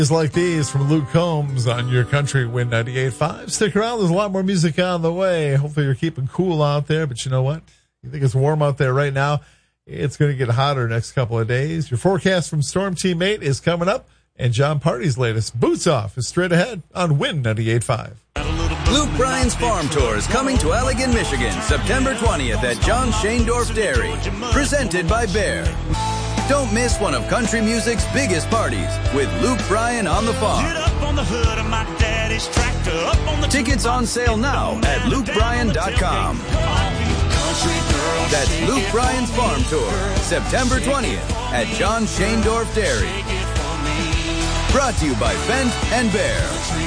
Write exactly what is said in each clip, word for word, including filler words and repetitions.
Like these from Luke Combs on your country Win ninety-eight point five. Stick around. There's a lot more music on the way. Hopefully you're keeping cool out there, but you know what? You think it's warm out there right now. It's going to get hotter next couple of days. Your forecast from Storm Team eight is coming up, and John Party's latest Boots Off is straight ahead on Win ninety-eight point five. Luke Bryan's Farm Tour is coming to Allegan, Michigan, September twentieth at John Shaindorf Dairy. Presented by Bear. Don't miss one of country music's biggest parties with Luke Bryan on the farm. On the hood of my daddy's tractor, up on the Tickets on sale now at luke bryan dot com. That's Luke Bryan's Farm Tour, September twentieth at John Shaindorf Dairy. Brought to you by Fendt and Bear.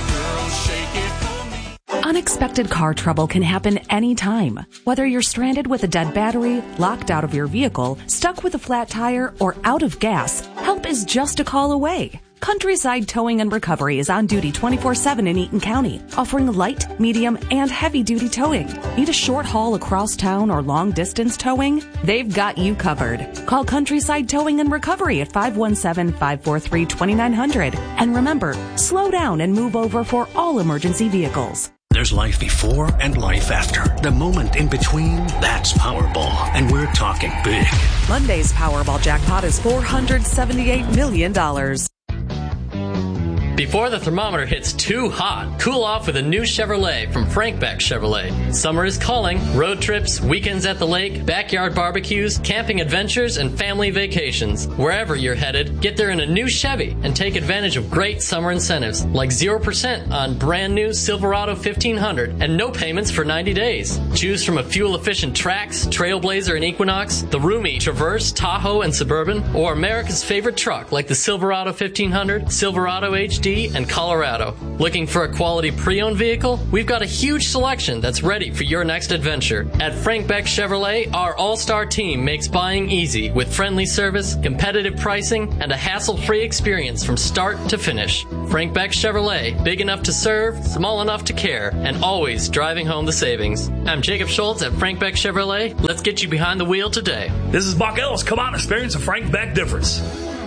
Unexpected car trouble can happen anytime. Whether you're stranded with a dead battery, locked out of your vehicle, stuck with a flat tire, or out of gas, help is just a call away. Countryside Towing and Recovery is on duty twenty-four seven in Eaton County, offering light, medium, and heavy-duty towing. Need a short haul across town or long-distance towing? They've got you covered. Call Countryside Towing and Recovery at five one seven, five four three, two nine zero zero. And remember, slow down and move over for all emergency vehicles. There's life before and life after. The moment in between, that's Powerball. And we're talking big. Monday's Powerball jackpot is four hundred seventy-eight million dollars. Before the thermometer hits too hot, cool off with a new Chevrolet from Frank Beck Chevrolet. Summer is calling. Road trips, weekends at the lake, backyard barbecues, camping adventures, and family vacations. Wherever you're headed, get there in a new Chevy and take advantage of great summer incentives like zero percent on brand new Silverado fifteen hundred and no payments for ninety days. Choose from a fuel-efficient Trax, Trailblazer, and Equinox, the roomy Traverse, Tahoe, and Suburban, or America's favorite truck like the Silverado fifteen hundred, Silverado H D, and Colorado. Looking for a quality pre-owned vehicle? We've got a huge selection that's ready for your next adventure. At Frank Beck Chevrolet, our all-star team makes buying easy with friendly service, competitive pricing, and a hassle-free experience from start to finish. Frank Beck Chevrolet, big enough to serve, small enough to care, and always driving home the savings. I'm Jacob Schultz at Frank Beck Chevrolet. Let's get you behind the wheel today. This is Buck Ellis. Come on, experience a Frank Beck difference.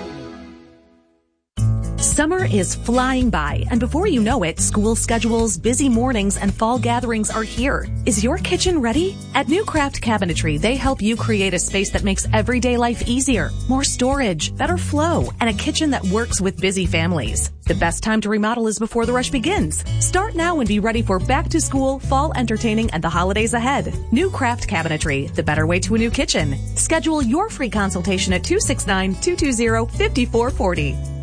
Summer is flying by, and before you know it, school schedules, busy mornings, and fall gatherings are here. Is your kitchen ready? At New Craft Cabinetry, they help you create a space that makes everyday life easier, more storage, better flow, and a kitchen that works with busy families. The best time to remodel is before the rush begins. Start now and be ready for back to school, fall entertaining, and the holidays ahead. New Craft Cabinetry, the better way to a new kitchen. Schedule your free consultation at two six nine, two two zero, five four four zero.